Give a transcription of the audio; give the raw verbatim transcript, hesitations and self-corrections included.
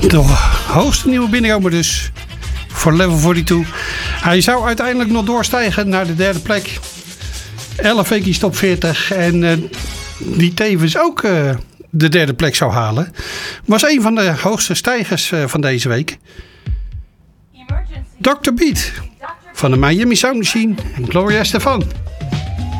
de hoogste nieuwe binnenkomer dus voor Level tweeënveertig. Hij zou uiteindelijk nog doorstijgen naar de derde plek. elf weken top veertig en uh, die tevens ook uh, de derde plek zou halen. Was een van de hoogste stijgers uh, van deze week. dokter Beat van de Miami Sound Machine en Gloria Estefan.